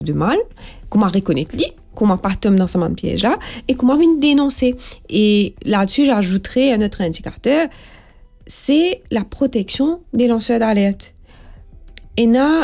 de mal, comment reconnaître lui, comment pas tomber dans ce même piège là et comment venir dénoncer. Et là-dessus, j'ajouterai un autre indicateur, c'est la protection des lanceurs d'alerte. Et là,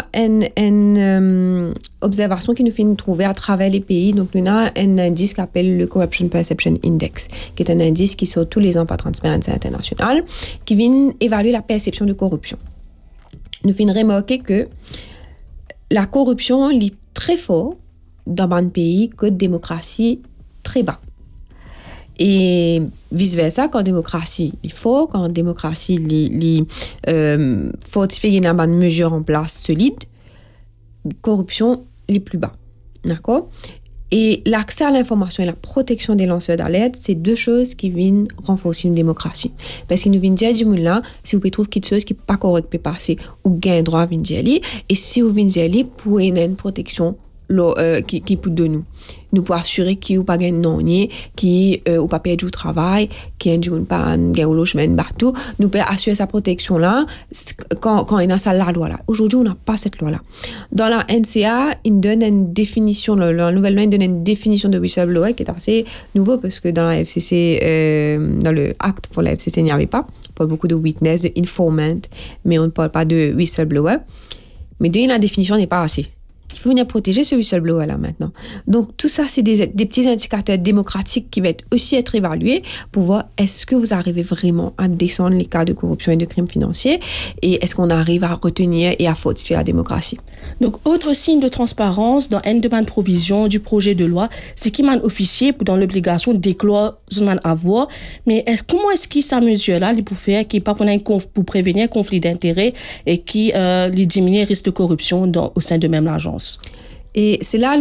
une observation qui nous fait nous trouver à travers les pays. Donc, nous avons un indice qui s'appelle le Corruption Perception Index, qui est un indice qui sort tous les ans par Transparency International, qui vient évaluer la perception de corruption. Nous faisons remarquer que la corruption est très forte dans un pays que la démocratie très bas. Et vice-versa, quand la démocratie est forte, quand la démocratie est fortifiée, il y a une mesure en place solide, la corruption est plus bas. D'accord? Et l'accès à l'information et la protection des lanceurs d'alerte, c'est deux choses qui viennent renforcer une démocratie. Parce qu'ils nous viennent dire du monde là, si vous pouvez trouver quelque chose qui n'est pas correct peut passer, ou gain droit à venir dire aller, et si vous venez dire aller, pour avoir une protection qui peut de nous pour assurer qu'il n'y a pas de non qui ou pas perdre du travail qui a du pas gain au chemin partout nous peut assurer sa protection là quand il y a ça la loi là. Aujourd'hui on n'a pas cette loi là. Dans la NCA il donne une définition, la nouvelle loi donne une définition de whistleblower qui est assez nouveau parce que dans la FCC dans le acte pour la FCC il n'y avait pas. On parle beaucoup de witness, de informant, mais on ne parle pas de whistleblower. Mais de la définition n'est pas assez. Il faut venir protéger ce whistleblower là maintenant. Donc tout ça, c'est des petits indicateurs démocratiques qui vont aussi être évalués pour voir est-ce que vous arrivez vraiment à descendre les cas de corruption et de crimes financiers et est-ce qu'on arrive à retenir et à fortifier la démocratie. Donc autre signe de transparence dans une demande provision du projet de loi, c'est qu'il y a un officier dans l'obligation de déclarer un avoir. Mais comment est-ce qu'il sa mesure là pour faire qui pas pour prévenir un conflit d'intérêts et qui diminuer le risque de corruption au sein de même l'agence? Et c'est là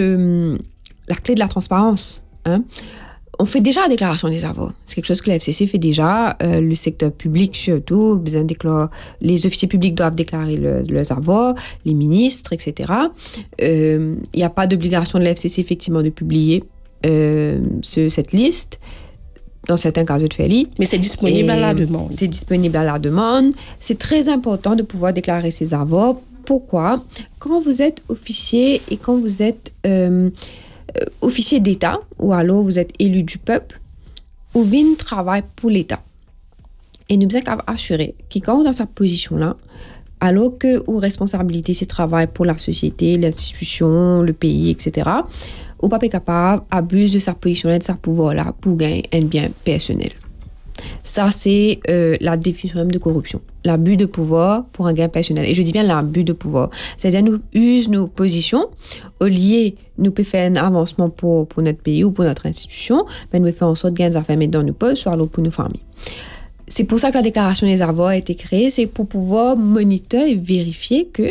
la clé de la transparence. Hein? On fait déjà la déclaration des avoirs. C'est quelque chose que la FCC fait déjà. Le secteur public surtout, les officiers publics doivent déclarer leurs avoirs, les ministres, etc. Il n'y a pas d'obligation de la FCC effectivement de publier cette liste. Dans certains cas de FELI. Mais c'est disponible à la demande. C'est disponible à la demande. C'est très important de pouvoir déclarer ses avoirs. Pourquoi? Quand vous êtes officier et quand vous êtes officier d'État, ou alors vous êtes élu du peuple, vous venez travailler pour l'État. Et nous devons assurer que quand vous êtes dans cette position-là, alors que vos responsabilités, c'est travail pour la société, l'institution, le pays, etc., ou pas capable d'abuse de sa position et de sa pouvoir-là pour gagner un bien personnel. Ça, c'est la définition même de corruption. L'abus de pouvoir pour un gain personnel. Et je dis bien l'abus de pouvoir. C'est-à-dire, nous usons nos positions, au lieu, nous pouvons faire un avancement pour notre pays ou pour notre institution, mais nous faisons en sorte de gagner des affaires mettre dans nos poches, soit pour nos familles. C'est pour ça que la déclaration des avoirs a été créée, c'est pour pouvoir monitorer et vérifier que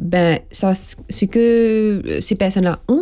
ce que ces personnes-là ont,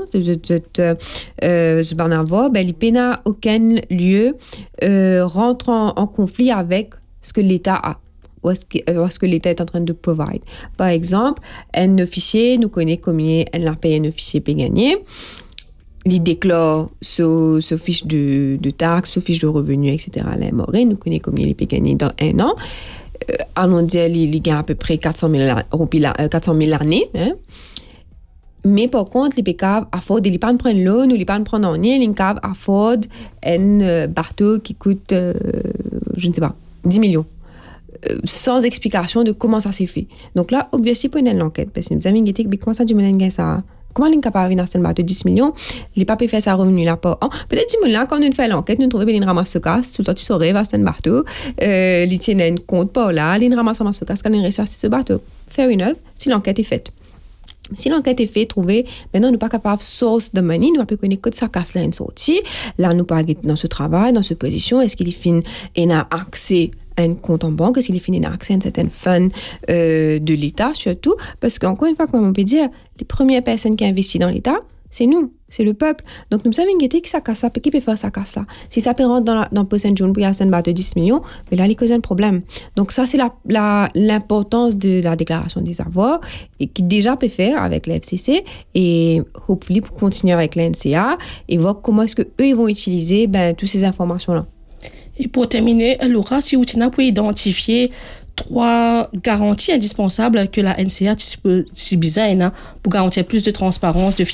ce bon avoir, il n'a aucun lieu rentre en conflit avec ce que l'État a. Ou est-ce que l'État est en train de provide. Par exemple, un officier, nous connaît combien elle a payé un officier peut gagner. Il déclare ce fiche de taxes, ce fiche de revenus, etc. Alain Morin, nous connaissons combien il peut gagner dans un an. Allons dire, il gagne à peu près 400 000 l'année. Hein. Mais par contre, il peut afford, il ne peut pas prendre l'eau, il ne peut pas prendre en rien, il peut afford un bateau qui coûte, je ne sais pas, 10 millions. Sans explication de comment ça s'est fait. Donc là, obviously, pour une enquête, parce que nous avons dit, comment ça, du monde ça? Comment il est capable de faire un bateau de 10 millions? Il n'a pas pu faire sa revenu là. Peut-être du monde quand nous fait l'enquête, nous trouvons qu'il ramasse ce casse, tout le temps tu saurais, va c'est un bateau, il tient un compte par là, il ramasse ce casse quand il reste ce bateau. Fair enough, si l'enquête est faite. Si l'enquête est faite, trouver, maintenant, nous ne sommes pas capables de source de money, nous ne pouvons pas connaître que de sa casse là une sortie. Là, nous pas dans ce travail, dans cette position, est-ce qu'il est fin et a accès à un compte en banque, est-ce qu'il est fin et a accès à une certaine fund de l'État, surtout, parce qu'encore une fois, comme on peut dire, les premières personnes qui investissent dans l'État, c'est nous, c'est le peuple. Donc, nous savons que ça casse là, qui peut faire ça casse là. Si ça peut rentrer dans Post John pour y avoir un bateau de 10 millions, mais là, il cause un problème. Donc, ça, c'est l'importance de la déclaration des avoirs et qui déjà peut faire avec la FCC et hopefully pour continuer avec la NCA et voir comment est-ce que eux ils vont utiliser toutes ces informations-là. Et pour terminer, Laura, si vous tenez pour identifier trois garanties indispensables que la NCA besoin pour garantir plus de transparence, de